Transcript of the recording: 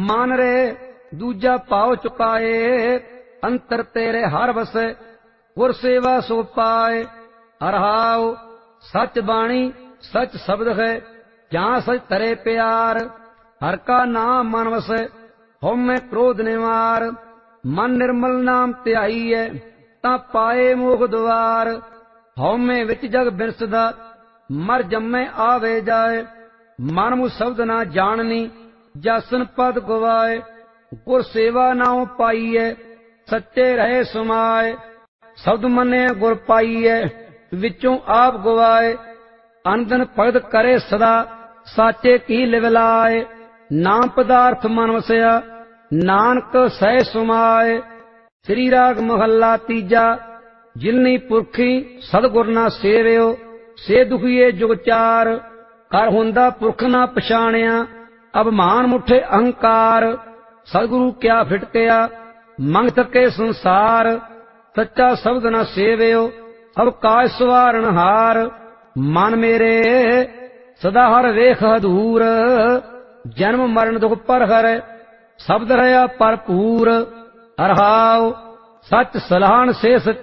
ਮਨ ਰੇ ਦੂਜਾ ਭਾਉ ਚੁਕਾਏ, ਅੰਤਰ ਤੇਰੇ ਹਰ ਵਸੈ ਗੁਰ ਸੇਵਾ ਸੋ ਪਾਏ। ਰਹਾਉ ਸਚ ਬਾਣੀ ਸਚ ਸ਼ਬਦ ਹੈ, ਜਾਂ ਸਚ ਤਰੇ ਪਿਆਰ। ਹਰ ਕਾ ਨਾਮ ਮਨ ਵਸੈ, ਹਉਮੈ ਕ੍ਰੋਧ ਨਿਵਾਰ। ਮਨ ਨਿਰਮਲ ਨਾਮ ਧਿਆਈਐ, ਤਾਂ ਪਾਏ ਮੋਖ ਦੁਆਰ। ਹਉਮੈ ਵਿੱਚ ਜਗ ਬਿਨਸਦਾ, ਮਰ ਜੰਮੈ ਆਵੇ ਜਾਏ। ਮਨ ਮੁ ਸ਼ਬਦ ਨਾ ਜਾਣਨੀ, ਜਾਸਨ ਪਦ ਗਵਾਏ। ਗੁਰ ਸੇਵਾ ਨਾਉ ਪਾਈਐ, ਸੱਚੇ ਰਹੇ ਸਮਾਏ। ਸ਼ਬਦ ਮੰਨੈ ਗੁਰ ਪਾਈਐ, ਵਿੱਚੋਂ ਆਪ ਗਵਾਏ। ਅਨੰਦਨ ਭਗਤ ਕਰੇ ਸਦਾ, ਸਾਚੇ ਕੀ ਲਿਵ ਲਾਏ। ਨਾਮ ਪਦਾਰਥ ਮਨ ਵਸਿਆ, ਨਾਨਕ ਸਹਿ ਸਮਾਏ। ਸ੍ਰੀ ਰਾਗ ਮਹੱਲਾ ਤੀਜਾ। ਜਿਲਨੀ ਪੁਰਖੀ ਸਤਿਗੁਰ ਨਾ ਸੇਵਿਓ, ਸੇ ਦੁਖੀਏ ਜੁਗ ਚਾਰ। ਕਰ ਹੁੰਦਾ ਪੁਰਖ ਨਾ ਪਛਾਣਿਆ, ਅਭਿਮਾਨ ਮੁਠੇ ਅਹੰਕਾਰ। ਸਤਿਗੁਰੂ ਕਿਆ ਫਿਟਕਿਆ, ਮੰਗ ਥਕੇ ਸੰਸਾਰ। ਸੱਚਾ ਸ਼ਬਦ ਨਾ ਸੇਵਿਓ, ਅਬ ਕਾਜ ਸਵਾਰਨ ਹਾਰ। ਮਨ ਮੇਰੇ ਸਦਾ ਹਰ ਵੇਖ ਹਦੂਰ, ਜਨਮ ਮਰਨ ਦੁਖ ਪਰ ਹਰੈ, ਸ਼ਬਦ ਰਹਾ ਭਰਪੂਰ। ਰਹਾਉ ਸੱਚ ਸਲਾਹਣ ਸੇ